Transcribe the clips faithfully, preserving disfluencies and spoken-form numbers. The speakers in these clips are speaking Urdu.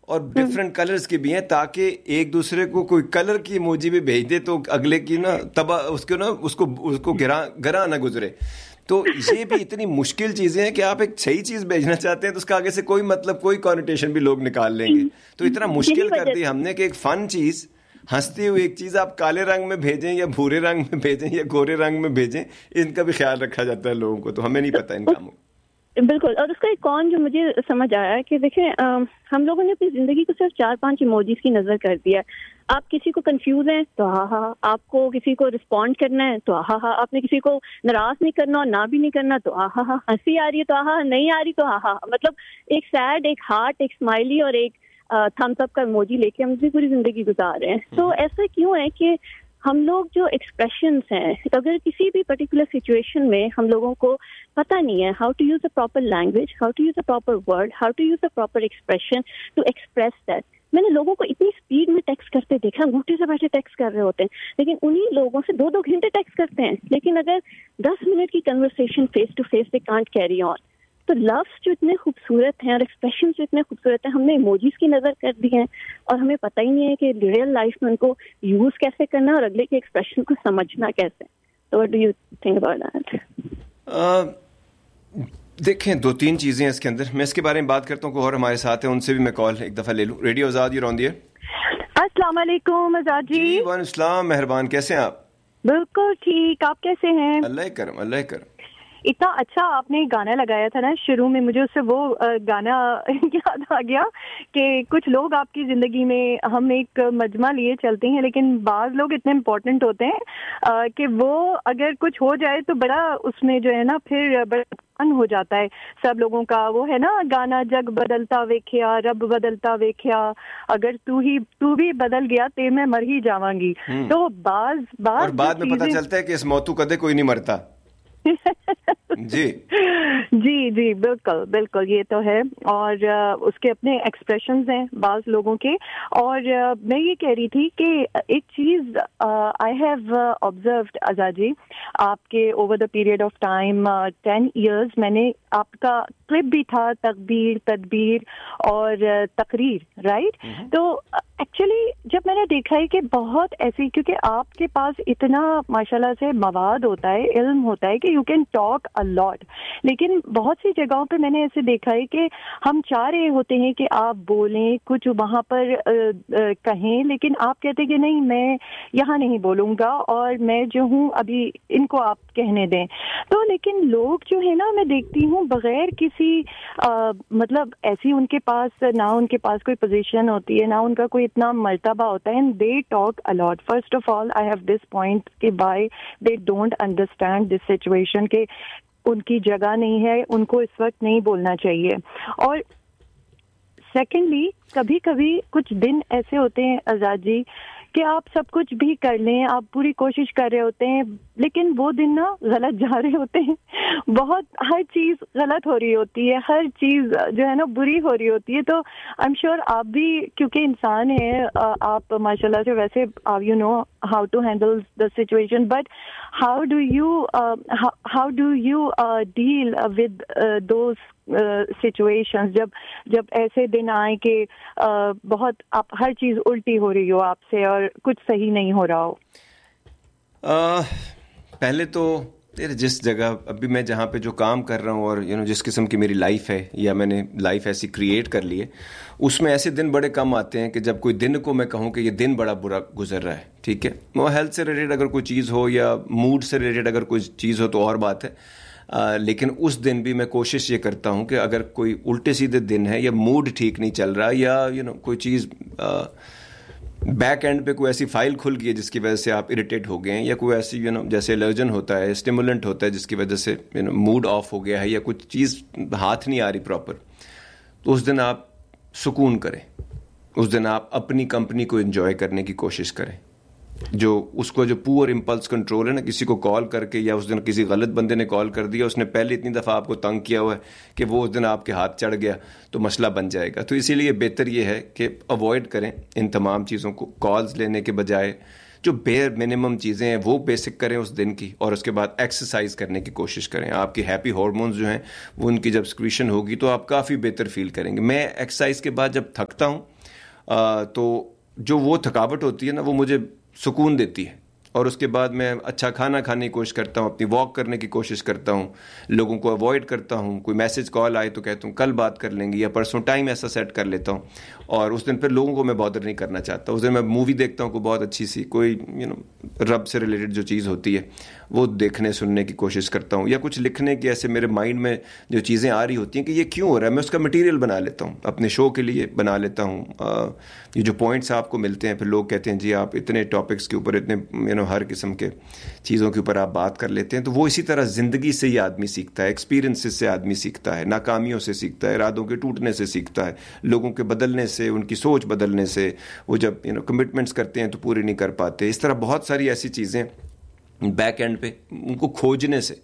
اور ڈفرینٹ کلرز کی بھی ہیں, تاکہ ایک دوسرے کو کوئی کلر کی ایموجی بھی بھیج دے تو اگلے کی نا تباہ اس کو نا اس کو اس کو گراں گراں نہ گزرے. تو یہ بھی اتنی مشکل چیزیں ہیں کہ آپ ایک صحیح چیز بھیجنا چاہتے ہیں تو اس کا آگے سے کوئی مطلب کوئی کانوٹیشن بھی لوگ نکال لیں گے. تو اتنا مشکل کر دی ہم نے کہ ایک فن چیز, ہنستی ہوئی ایک چیز آپ کالے رنگ میں بھیجیں یا بھورے رنگ میں بھیجیں یا گورے رنگ میں بھیجیں, ان کا بھی خیال رکھا جاتا ہے لوگوں کو, تو ہمیں نہیں پتہ ان کاموں. بالکل. اور اس کا ایک کون جو مجھے سمجھ آیا ہے کہ دیکھیں ہم لوگوں نے اپنی زندگی کو صرف چار پانچ ایموجیز کی نظر کر دیا ہے. آپ کسی کو کنفیوز ہیں تو ہاں ہاں, آپ کو کسی کو رسپونڈ کرنا ہے تو ہاں ہاں, آپ نے کسی کو ناراض نہیں کرنا اور نہ بھی نہیں کرنا تو ہاں ہاں, ہنسی آ رہی ہے تو ہاں, نہیں آ رہی تو ہاں ہاں. مطلب ایک سیڈ, ایک ہارٹ, ایک اسمائلی اور ایک تھمس اپ کا ایموجی لے کے ہم اپنی پوری زندگی گزار رہے ہیں. تو ایسا کیوں ہے کہ ہم لوگ جو ایکسپریشنس ہیں, اگر کسی بھی پرٹیکولر سچویشن میں ہم لوگوں کو پتہ نہیں ہے how to use a proper language, how to use a proper word, how to use a proper expression to express that. میں نے لوگوں کو اتنی اسپیڈ میں ٹیکسٹ کرتے دیکھا, انگوٹھے سے بیٹھے ٹیکسٹ کر رہے ہوتے ہیں, لیکن انہی لوگوں سے دو دو گھنٹے ٹیکسٹ کرتے ہیں. لیکن اگر دس منٹ کی conversation face to face they can't carry on. تو لفظ جو اتنے خوبصورت ہیں اور ایکسپریشن جو اتنے خوبصورت ہیں, ہم نے ایموجیز کی نظر کر دی ہیں اور ہمیں پتہ ہی نہیں ہے کہ ریئل لائف میں ان کو یوز کیسے کرنا اور اگلے کے ایکسپریشن کو سمجھنا کیسے. تو what do you think about that? دیکھیں دو تین چیزیں ہیں اس کے اندر, میں اس کے بارے میں بات کرتا ہوں. کوئی اور ہمارے ساتھ ہیں, ان سے بھی میں کال ایک دفعہ لے لوں. ریڈیو آزاد, یہ رون دی ہے. السلام علیکم آزاد جی. جی وعلیکم السلام, مہربان, کیسے ہیں آپ؟ بالکل ٹھیک, آپ کیسے ہیں؟ اللہ کرم, اللہ کرم. اتنا اچھا آپ نے گانا لگایا تھا نا شروع میں, مجھے اس سے وہ گانا یاد آ گیا کہ کچھ لوگ آپ کی زندگی میں, ہم ایک مجمع لیے چلتے ہیں لیکن بعض لوگ اتنے امپورٹنٹ ہوتے ہیں کہ وہ اگر کچھ ہو جائے تو بڑا اس میں جو ہے نا پھر بڑا ہو جاتا ہے سب لوگوں کا. وہ ہے نا گانا, جگ بدلتا ویکھیا رب بدلتا ویکھیا, اگر تو ہی تو بھی بدل گیا تے میں مر ہی جاواں گی. تو بعض بعض اور بعد میں پتہ چلتا ہے کہ اس موتو کدے کوئی نہیں مرتا. جی جی جی بالکل بالکل, یہ تو ہے. اور اس کے اپنے ایکسپریشنز ہیں بعض لوگوں کے. اور میں یہ کہہ رہی تھی کہ ایک چیز آئی ہیو آبزروڈ آزاد جی, آپ کے over the period of time ten years میں نے آپ کا کلپ بھی تھا, تکبیر, تدبیر اور تقریر, رائٹ؟ تو ایکچولی جب میں نے دیکھا ہے کہ بہت ایسی, کیونکہ آپ کے پاس اتنا ماشاءاللہ سے مواد ہوتا ہے, علم ہوتا ہے کہ یو کین ٹاک اے لاٹ, لیکن بہت سی جگہوں پہ میں نے ایسے دیکھا ہے کہ ہم چاہ رہے ہوتے ہیں کہ آپ بولیں, کچھ وہاں پر کہیں, لیکن آپ کہتے کہ نہیں میں یہاں نہیں بولوں گا اور میں جو ہوں ابھی ان کو آپ کہنے دیں. تو لیکن لوگ جو ہے نا, میں دیکھتی ہوں بغیر کسی مطلب ایسی ان کے پاس نہ ان کے پاس کوئی پوزیشن ہوتی ہے, نہ ان کا کوئی اتنا مرتبہ ہوتا ہے, and they talk a lot. First of all I have this point کہ by they don't understand this situation کہ ان کی جگہ نہیں ہے, ان کو اس وقت نہیں بولنا چاہیے. اور سیکنڈلی کبھی کبھی کچھ دن ایسے ہوتے ہیں آزاد جی کہ آپ سب کچھ بھی کر لیں, آپ پوری کوشش کر رہے ہوتے ہیں, لیکن وہ دن نا غلط جا رہے ہوتے ہیں, بہت ہر چیز غلط ہو رہی ہوتی ہے, ہر چیز جو ہے نا بری ہو رہی ہوتی ہے. تو آئی ایم شیور آپ بھی کیونکہ انسان ہیں, آپ ماشاء اللہ سے ویسے you know how to handle the situation, but how do you how do you deal with those situation جب جب ایسے دن آئے کہ بہت آپ ہر چیز الٹی ہو رہی ہو آپ سے اور کچھ صحیح نہیں ہو رہا ہو؟ پہلے تو جس جگہ ابھی میں جہاں پہ جو کام کر رہا ہوں اور یو نو جس قسم کی میری لائف ہے یا میں نے لائف ایسی کریٹ کر لی ہے, اس میں ایسے دن بڑے کم آتے ہیں کہ جب کوئی دن کو میں کہوں کہ یہ دن بڑا برا گزر رہا ہے. ٹھیک ہے, وہ ہیلتھ سے ریلیٹڈ اگر کوئی چیز ہو یا موڈ سے ریلیٹڈ اگر کوئی چیز ہو تو اور بات ہے, آ, لیکن اس دن بھی میں کوشش یہ کرتا ہوں کہ اگر کوئی الٹے سیدھے دن ہے یا موڈ ٹھیک نہیں چل رہا یا یو نو کوئی چیز بیک اینڈ پہ کوئی ایسی فائل کھل گئی ہے جس کی وجہ سے آپ اریٹیٹ ہو گئے ہیں, یا کوئی ایسی یو نو جیسے الرجن ہوتا ہے, اسٹیمولنٹ ہوتا ہے جس کی وجہ سے یو نو موڈ آف ہو گیا ہے یا کچھ چیز ہاتھ نہیں آ رہی پراپر, تو اس دن آپ سکون کریں, اس دن آپ اپنی کمپنی کو انجوائے کرنے کی کوشش کریں. جو اس کو جو پور امپلس کنٹرول ہے نا, کسی کو کال کر کے یا اس دن کسی غلط بندے نے کال کر دیا, اس نے پہلے اتنی دفعہ آپ کو تنگ کیا ہوا ہے کہ وہ اس دن آپ کے ہاتھ چڑھ گیا تو مسئلہ بن جائے گا. تو اسی لیے بہتر یہ ہے کہ اوائڈ کریں ان تمام چیزوں کو. کالز لینے کے بجائے جو بیئر منیمم چیزیں ہیں وہ بیسک کریں اس دن کی, اور اس کے بعد ایکسرسائز کرنے کی کوشش کریں. آپ کی ہیپی ہارمونز جو ہیں وہ ان کی جب سکریشن ہوگی تو آپ کافی بہتر فیل کریں گے. میں ایکسرسائز کے بعد جب تھکتا ہوں تو جو وہ تھکاوٹ ہوتی ہے نا وہ مجھے سکون دیتی ہے. اور اس کے بعد میں اچھا کھانا کھانے کی کوشش کرتا ہوں, اپنی واک کرنے کی کوشش کرتا ہوں, لوگوں کو اوائڈ کرتا ہوں. کوئی میسج کال آئے تو کہتا ہوں کل بات کر لیں گے, یا پرسوں ٹائم ایسا سیٹ کر لیتا ہوں. اور اس دن پھر لوگوں کو میں بادر نہیں کرنا چاہتا. اس دن میں مووی دیکھتا ہوں کوئی بہت اچھی سی, کوئی یو نو رب سے ریلیٹڈ جو چیز ہوتی ہے وہ دیکھنے سننے کی کوشش کرتا ہوں, یا کچھ لکھنے کی ایسے میرے مائنڈ میں جو چیزیں آ رہی ہوتی ہیں کہ یہ کیوں ہو رہا ہے, میں اس کا مٹیریل بنا لیتا ہوں, اپنے شو کے لیے بنا لیتا ہوں. یہ جو پوائنٹس آپ کو ملتے ہیں پھر لوگ کہتے ہیں جی آپ اتنے ٹاپکس کے اوپر اتنے یو نو ہر قسم کے چیزوں کے اوپر آپ بات کر لیتے ہیں, تو وہ اسی طرح زندگی سے ہی آدمی سیکھتا ہے, ایکسپیرینس سے آدمی سیکھتا ہے, ناکامیوں سے سیکھتا ہے, ارادوں کے ٹوٹنے سے سیکھتا ہے, لوگوں کے بدلنے سے, ان کی سوچ بدلنے سے. وہ جب یو نو کمٹمنٹس کرتے ہیں تو پوری نہیں کر پاتے. اس طرح بہت ساری ایسی چیزیں بیک اینڈ پہ ان کو کھوجنے سے.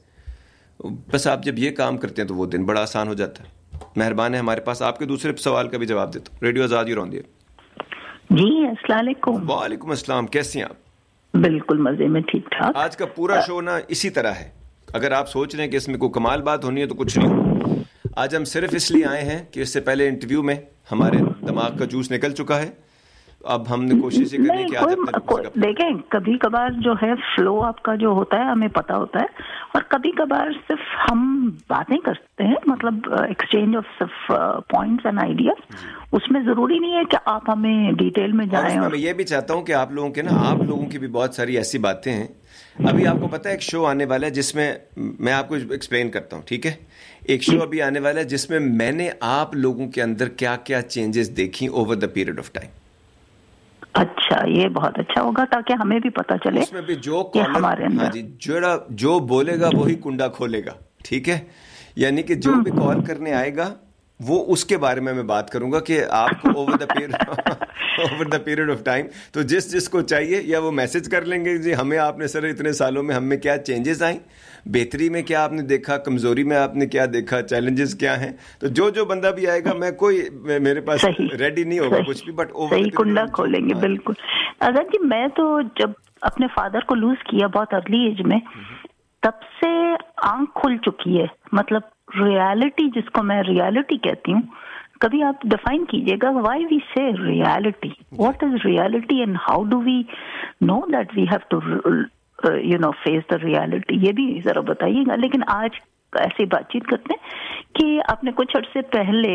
بس آپ جب یہ کام کرتے ہیں تو وہ دن بڑا آسان ہو جاتا ہے. مہربان ہے ہمارے پاس آپ کے دوسرے سوال کا بھی جواب دیتا ہوں. ریڈیو آزاد رون دیے. جی السلام علیکم. وعلیکم السلام, کیسی ہیں آپ؟ بالکل مزے میں, ٹھیک ٹھاک. آج کا پورا شو نا اسی طرح ہے. اگر آپ سوچ رہے ہیں کہ اس میں کوئی کمال بات ہونی ہے تو کچھ نہیں. آج ہم صرف اس لیے آئے ہیں کہ اس سے پہلے انٹرویو میں ہمارے دماغ کا جوس نکل چکا ہے. اب ہم نے کوشش یہ کرنی کہ آج دیکھیں کبھی کبھار جو ہے فلو آپ کا جو ہوتا ہے ہمیں پتا ہوتا ہے, اور کبھی کبھار صرف ہم باتیں کرتے ہیں, مطلب ایکسچینج آف صرف پوائنٹس اینڈ آئیڈیاز. اس میں ضروری نہیں ہے کہ آپ ہمیں ڈیٹیل میں جائیں. میں یہ بھی چاہتا ہوں کہ آپ لوگوں کے نا آپ لوگوں کی بھی بہت ساری ایسی باتیں ہیں. ابھی آپ کو پتا ہے ایک شو آنے والا ہے جس میں میں آپ کو ایکسپلین کرتا ہوں, ٹھیک ہے. ایک شو ابھی آنے والا ہے جس میں میں نے آپ لوگوں کے اندر کیا کیا چینجز دیکھی over the period of time. اچھا, یہ بہت اچھا ہوگا تاکہ ہمیں بھی پتا چلے. اس میں بھی جو کالر ہاں جی جڑا جو بولے گا وہی کنڈا کھولے گا, ٹھیک ہے. یعنی کہ جو بھی کال کرنے آئے گا وہ اس کے بارے میں میں بات کروں گا کہ آپ کو over the period over the period of time تو جس جس کو چاہیے یا وہ میسج کر لیں گے جی ہمیں آپ نے سر اتنے سالوں میں ہم میں کیا چینجز آئیں, بہتری میں کیا آپ نے دیکھا, کمزوری میں آپ نے کیا دیکھا, چیلنجز کیا ہیں. تو جو جو بندہ بھی آئے گا میں کوئی میرے پاس ریڈی نہیں ہوگا کچھ بھی, بٹ صحیح کنڈا کھولیں گے. بالکل. اگر جی میں تو جب اپنے فادر کو لوز کیا بہت ارلی ایج میں, تب سے آنکھ کھل چکی ہے. مطلب ریالٹی جس کو میں ریالٹی کہتی ہوں, کبھی آپ ڈیفائن کیجئے گا وائی وی سے reality, what is reality and how do we know that we have to you know face the reality, یہ بھی ذرا بتائیے گا. لیکن آج ایسی بات چیت کرتے ہیں کہ آپ نے کچھ عرصے پہلے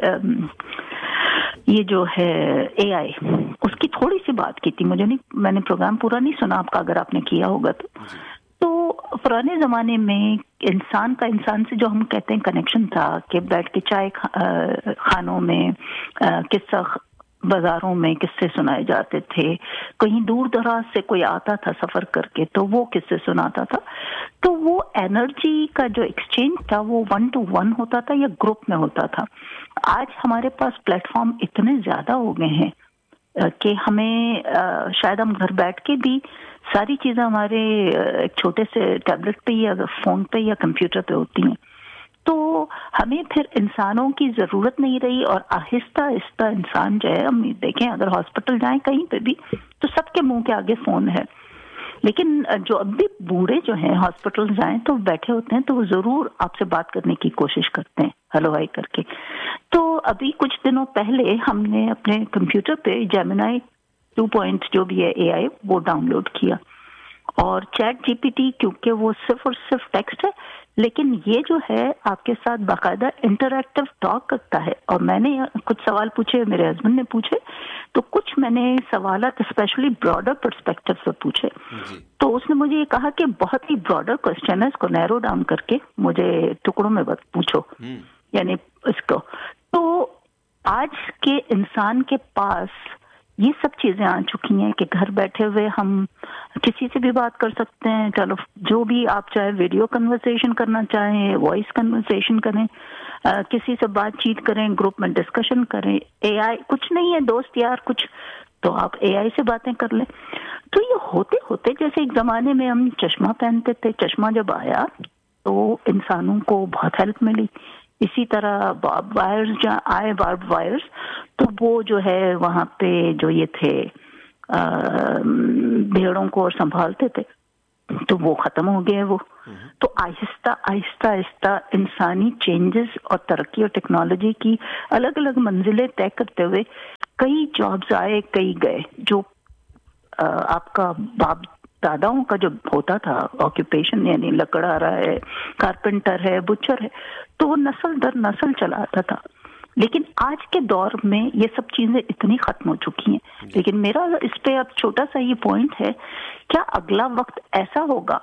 یہ جو ہے اے آئی اس کی تھوڑی سی بات کی تھی. مجھے نہیں, میں نے پروگرام پورا نہیں سنا آپ کا, اگر آپ نے کیا ہوگا تو. تو پرانے زمانے میں انسان کا انسان سے جو ہم کہتے ہیں کنیکشن تھا کہ بیٹھ کے چائے خانوں میں قصہ بازاروں میں قصے سنائے جاتے تھے, کہیں دور دراز سے کوئی آتا تھا سفر کر کے تو وہ قصے سناتا تھا, تو وہ انرجی کا جو ایکسچینج تھا وہ ون ٹو ون ہوتا تھا یا گروپ میں ہوتا تھا. آج ہمارے پاس پلیٹ فارم اتنے زیادہ ہو گئے ہیں کہ ہمیں شاید ہم گھر بیٹھ کے بھی ساری چیزیں ہمارے ایک چھوٹے سے ٹیبلٹ پہ یا فون پہ یا کمپیوٹر پہ ہوتی ہیں. تو ہمیں پھر انسانوں کی ضرورت نہیں رہی, اور آہستہ آہستہ انسان جو ہے, ہم دیکھیں اگر ہاسپٹل جائیں کہیں پہ بھی تو سب کے منہ کے آگے فون ہے. لیکن جو اب بھی بوڑھے جو ہیں ہاسپٹل جائیں تو بیٹھے ہوتے ہیں تو وہ ضرور آپ سے بات کرنے کی کوشش کرتے ہیں ہلو ہائی کر کے. تو ابھی کچھ دنوں پہلے ہم نے اپنے کمپیوٹر پہ جیمنائی ٹو پوائنٹ جو بھی ہے اے آئی وہ ڈاؤن لوڈ کیا, اور چیٹ جی پی ٹی کیونکہ وہ صرف اور صرف ٹیکسٹ ہے, لیکن یہ جو ہے آپ کے ساتھ باقاعدہ انٹریکٹیو ٹاک کرتا ہے. اور میں نے کچھ سوال پوچھے, میرے ہسبینڈ نے پوچھے, تو کچھ میں نے سوالات اسپیشلی براڈر پرسپیکٹو سے پوچھے. تو اس نے مجھے یہ کہا کہ بہت ہی براڈر کوشچن ہے, اس کو نیرو ڈاؤن کر کے مجھے ٹکڑوں میں پوچھو, یعنی اس کو. تو آج کے انسان کے پاس یہ سب چیزیں آ چکی ہیں کہ گھر بیٹھے ہوئے ہم کسی سے بھی بات کر سکتے ہیں. چلو جو بھی آپ چاہے ویڈیو کنورسیشن کرنا چاہیں, وائس کنورسیشن کریں, کسی سے بات چیت کریں, گروپ میں ڈسکشن کریں. اے آئی کچھ نہیں ہے دوست یار کچھ, تو آپ اے آئی سے باتیں کر لیں. تو یہ ہوتے ہوتے جیسے ایک زمانے میں ہم چشمہ پہنتے تھے, چشمہ جب آیا تو انسانوں کو بہت ہیلپ ملی. اسی طرح بارب وائرز جہاں آئے, بارب وائرز, تو وہ جو ہے وہاں پہ جو یہ تھے بھیڑوں کو اور سنبھالتے تھے تو وہ ختم ہو گئے وہ. تو آہستہ آہستہ آہستہ انسانی چینجز اور ترقی اور ٹیکنالوجی کی الگ الگ منزلیں طے کرتے ہوئے کئی جابز آئے کئی گئے. جو آپ کا باپ داداؤں کا جو ہوتا تھا آکوپیشن، یعنی لکڑہارا ہے، کارپینٹر ہے، بچر ہے، تو وہ نسل در نسل چلا آتا تھا. لیکن آج کے دور میں یہ سب چیزیں اتنی ختم ہو چکی ہیں. لیکن میرا اس پہ اب چھوٹا سا یہ پوائنٹ ہے، کیا اگلا وقت ایسا ہوگا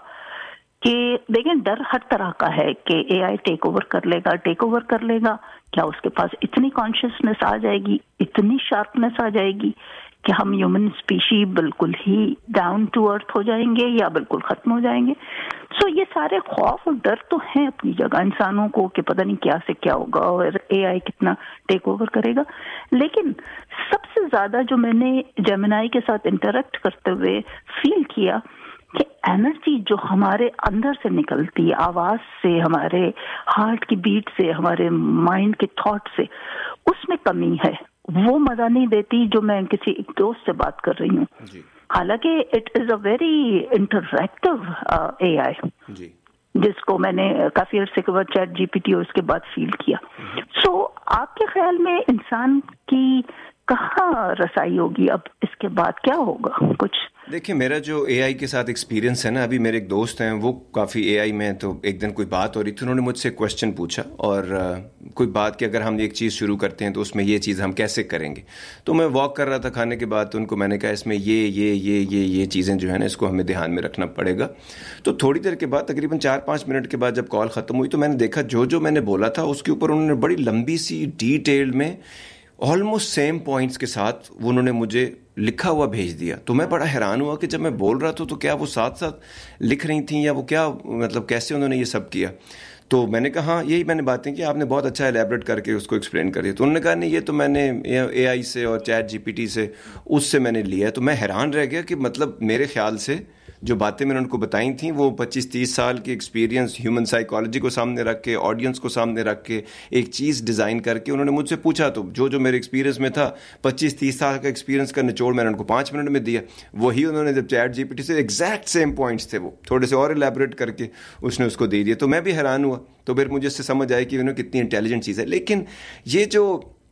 کہ دیکھیں ڈر ہر طرح کا ہے کہ اے آئی ٹیک اوور کر لے گا ٹیک اوور کر لے گا کیا اس کے پاس اتنی کانشیسنیس آ جائے گی، اتنی شارپنیس آ جائے گی کہ ہم ہیومن اسپیشی بالکل ہی ڈاؤن ٹو ارتھ ہو جائیں گے یا بالکل ختم ہو جائیں گے. سو یہ سارے خوف اور ڈر تو ہیں اپنی جگہ انسانوں کو کہ پتہ نہیں کیا سے کیا ہوگا اور اے آئی کتنا ٹیک اوور کرے گا. لیکن سب سے زیادہ جو میں نے جیمنائی کے ساتھ انٹریکٹ کرتے ہوئے فیل کیا کہ انرجی جو ہمارے اندر سے نکلتی ہے، آواز سے، ہمارے ہارٹ کی بیٹ سے، ہمارے مائنڈ کے تھاٹ سے، اس میں کمی ہے. وہ مزہ نہیں دیتی جو میں کسی ایک دوست سے بات کر رہی ہوں. جی. حالانکہ it is a very interactive اے آئی، جی، جس کو میں نے کافی عرصے کے بعد چیٹ جی پی ٹی اور اس کے بعد فیل کیا. سو so, آپ کے خیال میں انسان کی کہاں رسائی ہوگی اب؟ اس کے بعد کیا ہوگا؟ کچھ دیکھیں، میرا جو اے آئی کے ساتھ ایکسپیرینس ہے نا، ابھی میرے ایک دوست ہیں وہ کافی اے آئی میں، تو ایک دن کوئی بات ہو رہی تھی، انہوں نے مجھ سے کوشچن پوچھا اور کوئی بات کہ اگر ہم ایک چیز شروع کرتے ہیں تو اس میں یہ چیز ہم کیسے کریں گے. تو میں واک کر رہا تھا کھانے کے بعد، تو ان کو میں نے کہا اس میں یہ یہ یہ یہ یہ چیزیں جو ہے نا اس کو ہمیں دھیان میں رکھنا پڑے گا. تو تھوڑی دیر کے بعد، تقریباً چار پانچ منٹ کے بعد جب کال ختم ہوئی، تو میں نے دیکھا جو جو میں نے بولا تھا اس کے اوپر انہوں نے بڑی لمبی سی ڈیٹیل میں آلموسٹ سیم پوائنٹس کے ساتھ وہ انہوں نے مجھے لکھا ہوا بھیج دیا. تو میں بڑا حیران ہوا کہ جب میں بول رہا تھا تو کیا وہ ساتھ ساتھ لکھ رہی تھیں یا وہ کیا، مطلب کیسے انہوں نے یہ سب کیا. تو میں نے کہا ہاں یہی میں نے باتیں کی، آپ نے بہت اچھا ایلیبریٹ کر کے اس کو ایکسپلین کر دیا. تو انہوں نے کہا نہیں یہ تو میں نے اے آئی سے اور چیٹ جی پی ٹی سے اس سے میں نے لیا ہے. تو میں حیران رہ گیا کہ مطلب میرے خیال سے جو باتیں میں نے ان کو بتائی تھیں وہ پچیس تیس سال کی ایکسپیرینس ہیومن سائیکالوجی کو سامنے رکھ کے، آڈینس کو سامنے رکھ کے ایک چیز ڈیزائن کر کے انہوں نے مجھ سے پوچھا. تو جو جو میرے ایکسپیرینس میں تھا، پچیس تیس سال کا ایکسپیرینس کا نچوڑ میں نے ان کو پانچ منٹ میں دیا. وہی انہوں نے جب چیٹ جی پی ٹی سے ایگزیکٹ سیم پوائنٹس تھے، وہ تھوڑے سے اور الیبریٹ کر کے اس نے اس کو دے دیا. تو میں بھی حیران ہوا. تو پھر مجھے اس سے سمجھ آئی کہ انہوں کتنی انٹیلیجنٹ چیز ہے. لیکن یہ جو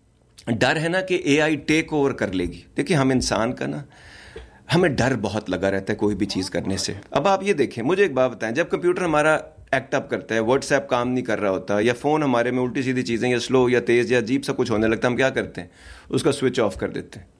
ڈر ہے نا کہ اے آئی ٹیک اوور کر لے گی، دیکھیے ہم انسان کا نا ہمیں ڈر بہت لگا رہتا ہے کوئی بھی چیز کرنے سے. اب آپ یہ دیکھیں، مجھے ایک بات بتائیں، جب کمپیوٹر ہمارا ایکٹ اپ کرتا ہے، واٹس ایپ کام نہیں کر رہا ہوتا، یا فون ہمارے میں الٹی سیدھی چیزیں یا سلو یا تیز یا عجیب سا کچھ ہونے لگتا ہے، ہم کیا کرتے ہیں؟ اس کا سوئچ آف کر دیتے ہیں.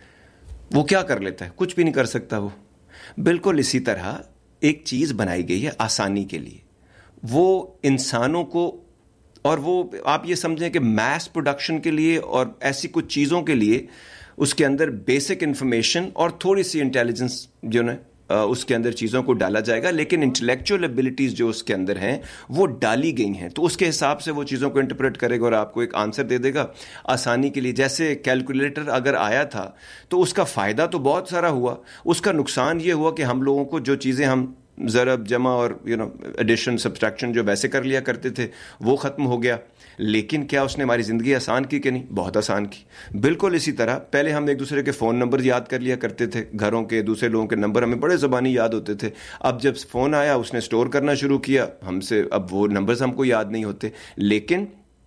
وہ کیا کر لیتا ہے؟ کچھ بھی نہیں کر سکتا. وہ بالکل اسی طرح ایک چیز بنائی گئی ہے آسانی کے لیے، وہ انسانوں کو، اور وہ آپ یہ سمجھیں کہ میس پروڈکشن کے لیے اور ایسی کچھ چیزوں کے لیے اس کے اندر بیسک انفارمیشن اور تھوڑی سی انٹیلیجنس جو نا اس کے اندر چیزوں کو ڈالا جائے گا، لیکن انٹلیکچوئل ایبلٹیز جو اس کے اندر ہیں وہ ڈالی گئی ہیں. تو اس کے حساب سے وہ چیزوں کو انٹرپریٹ کرے گا اور آپ کو ایک آنسر دے دے گا آسانی کے لیے. جیسے کیلکولیٹر اگر آیا تھا تو اس کا فائدہ تو بہت سارا ہوا، اس کا نقصان یہ ہوا کہ ہم لوگوں کو جو چیزیں ہم ضرب جمع اور یو نو ایڈیشن سبسٹریکشن جو ویسے کر لیا کرتے تھے وہ ختم ہو گیا. لیکن کیا اس نے ہماری زندگی آسان کی کہ نہیں؟ بہت آسان کی. بالکل اسی طرح پہلے ہم ایک دوسرے کے فون نمبر یاد کر لیا کرتے تھے، گھروں کے دوسرے لوگوں کے نمبر ہمیں بڑے زبانی یاد ہوتے تھے. اب جب فون آیا اس نے اسٹور کرنا شروع کیا ہم سے، اب وہ نمبرز ہم کو یاد نہیں ہوتے، لیکن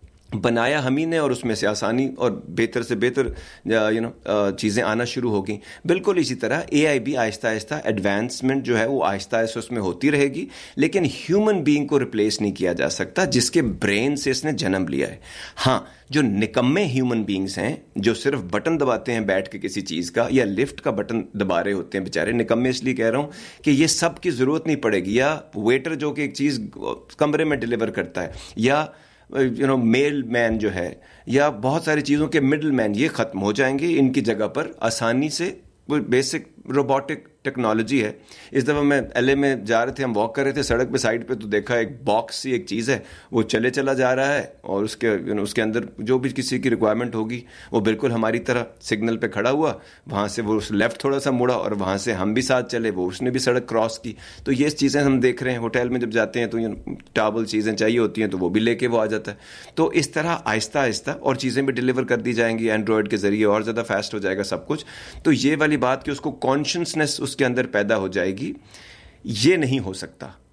بنایا ہم ہی نے اور اس میں سے آسانی اور بہتر سے بہتر یو نو چیزیں آنا شروع ہو گئیں. بالکل اسی طرح اے آئی بھی آہستہ آہستہ ایڈوانسمنٹ جو ہے وہ آہستہ آہستہ اس میں ہوتی رہے گی، لیکن ہیومن بینگ کو ریپلیس نہیں کیا جا سکتا جس کے برین سے اس نے جنم لیا ہے. ہاں، جو نکمے ہیومن بینگز ہیں جو صرف بٹن دباتے ہیں بیٹھ کے کسی چیز کا، یا لفٹ کا بٹن دبا رہے ہوتے ہیں بیچارے، نکمے اس لیے کہہ رہا ہوں کہ یہ سب کی ضرورت نہیں پڑے گی. یا ویٹر جو کہ ایک چیز کمرے میں ڈلیور کرتا ہے، یا یو نو میل مین جو ہے، یا بہت ساری چیزوں کے مڈل مین، یہ ختم ہو جائیں گے. ان کی جگہ پر آسانی سے بیسک روبوٹک ٹیکنالوجی ہے. اس دفعہ میں ایل اے میں جا رہے تھے، ہم واک کر رہے تھے سڑک پہ سائڈ پہ، تو دیکھا ایک باکس سی ایک چیز ہے، وہ چلے چلا جا رہا ہے اور اس کے اس کے اندر جو بھی کسی کی ریکوائرمنٹ ہوگی وہ بالکل ہماری طرح سگنل پہ کھڑا ہوا، وہاں سے وہ لیفٹ تھوڑا سا مڑا اور وہاں سے ہم بھی ساتھ چلے، وہ اس نے بھی سڑک کراس کی. تو یہ چیزیں ہم دیکھ رہے ہیں. ہوٹل میں جب جاتے ہیں تو ٹاول چیزیں چاہیے ہوتی ہیں تو وہ بھی لے کے وہ آ جاتا ہے. تو اس طرح آہستہ آہستہ اور چیزیں بھی ڈلیور کر دی جائیں گی اینڈرائڈ کے ذریعے، اور زیادہ فاسٹ ہو جائے گا سب کچھ. تو یہ والی بات کہ اس کو کانشیسنیس اس کے اندر پیدا ہو جائے گی، یہ نہیں ہو سکتا.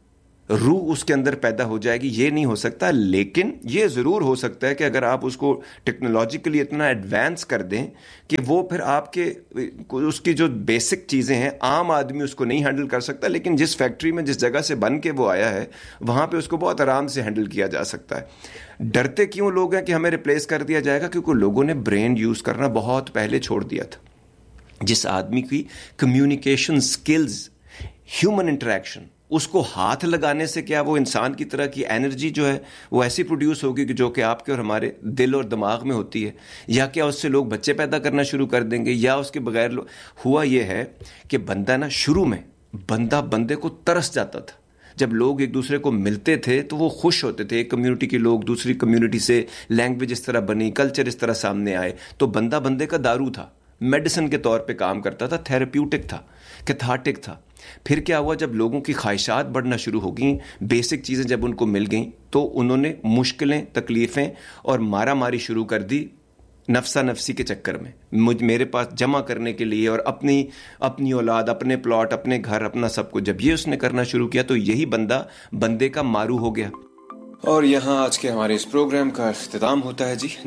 روح اس کے اندر پیدا ہو جائے گی. یہ نہیں ہو سکتا, لیکن یہ ضرور ہو سکتا ہے کہ اگر آپ اس کو ٹیکنالوجیکلی اتنا ایڈوانس کر دیں کہ وہ پھر آپ کے اس کی جو بیسک چیزیں ہیں عام آدمی اس کو نہیں ہینڈل کر سکتا, لیکن جس فیکٹری میں جس جگہ سے بن کے وہ آیا ہے وہاں پہ اس کو بہت آرام سے ہینڈل کیا جا سکتا ہے. ڈرتے کیوں لوگ ہیں کہ ہمیں ریپلیس کر دیا جائے گا؟ کیونکہ لوگوں نے برین یوز کرنا بہت پہلے چھوڑ دیا تھا. جس آدمی کی کمیونیکیشن سکلز, ہیومن انٹریکشن, اس کو ہاتھ لگانے سے کیا وہ انسان کی طرح کی انرجی جو ہے وہ ایسی پروڈیوس ہوگی کہ جو کہ آپ کے اور ہمارے دل اور دماغ میں ہوتی ہے, یا کیا اس سے لوگ بچے پیدا کرنا شروع کر دیں گے, یا اس کے بغیر لوگ. ہوا یہ ہے کہ بندہ نا شروع میں بندہ بندے کو ترس جاتا تھا. جب لوگ ایک دوسرے کو ملتے تھے تو وہ خوش ہوتے تھے, ایک کمیونٹی کے لوگ دوسری کمیونٹی سے, لینگویج اس طرح بنی, کلچر اس طرح سامنے آئے, تو بندہ بندے کا دارو تھا, میڈیسن کے طور پہ کام کرتا تھا, تھیراپیوٹک تھا, کیتھارٹک تھا. پھر کیا ہوا, جب لوگوں کی خواہشات بڑھنا شروع ہو گئیں, بیسک چیزیں جب ان کو مل گئیں, تو انہوں نے مشکلیں, تکلیفیں اور مارا ماری شروع کر دی نفسا نفسی کے چکر میں, مجھ میرے پاس جمع کرنے کے لیے, اور اپنی اپنی اولاد, اپنے پلاٹ, اپنے گھر, اپنا سب کچھ. جب یہ اس نے کرنا شروع کیا تو یہی بندہ بندے کا مارو ہو گیا. اور یہاں آج کے ہمارے اس پروگرام کا اختتام ہوتا ہے جی.